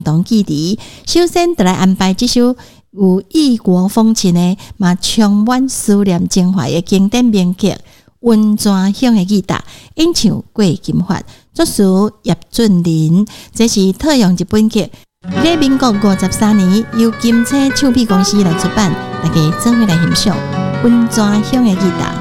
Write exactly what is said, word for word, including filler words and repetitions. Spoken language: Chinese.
同记忆。首先，就来安排这首有异国风情的、嘛充满思念情怀的经典名曲《温泉乡的吉他》，演唱郭金发，作词叶俊麟。这是套用一本剧，在民国五十三年由金车唱片公司来出版，大家做伙来欣赏《温泉乡的吉他》。